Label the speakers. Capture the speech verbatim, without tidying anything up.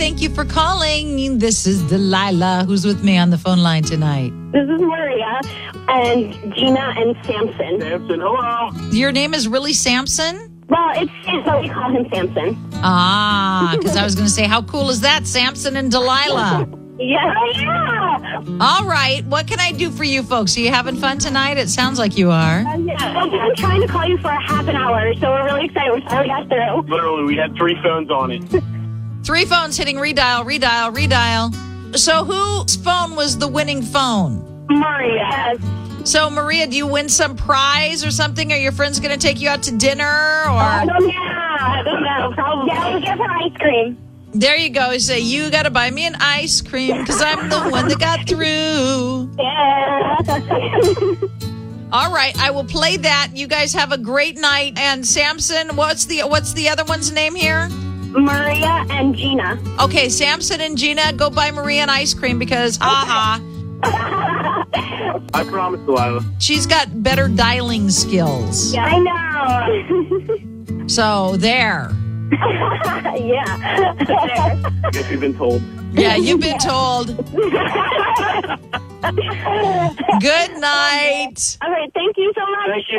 Speaker 1: Thank you for calling. This is Delilah. Who's with me on the phone line tonight?
Speaker 2: This is Maria and Gina and Samson.
Speaker 3: Samson, hello.
Speaker 1: Your name is really Samson?
Speaker 2: Well, it's Sam, but we call him Samson.
Speaker 1: Ah, because I was going to say, how cool is that, Samson and Delilah?
Speaker 2: Yeah, yeah.
Speaker 1: All right. What can I do for you folks? Are you having fun tonight? It sounds like you are.
Speaker 2: Uh, yeah. I've been trying to call you for a half an hour, so we're really excited. We finally got through.
Speaker 3: Literally, we had three phones on it.
Speaker 1: Three phones hitting redial, redial, redial. So whose phone was the winning phone?
Speaker 2: Maria.
Speaker 1: So, Maria, do you win some prize or something? Are your friends going to take you out to dinner? Or
Speaker 2: I don't know. I don't know. Probably. Yeah, we'll give her ice cream.
Speaker 1: There you go. You say, you got to buy me an ice cream because I'm the one that got through.
Speaker 2: Yeah.
Speaker 1: All right, I will play that. You guys have a great night. And Samson, what's the what's the other one's name here?
Speaker 2: Maria and Gina.
Speaker 1: Okay, Samson and Gina, go buy Maria an ice cream because, ha ha.
Speaker 3: I promise, Delilah.
Speaker 1: She's got better dialing skills.
Speaker 2: Yeah, I know.
Speaker 1: So, there.
Speaker 2: Yeah.
Speaker 3: I guess you've been told.
Speaker 1: Yeah, you've been told. Good night.
Speaker 2: All right, thank you so much.
Speaker 3: Thank you.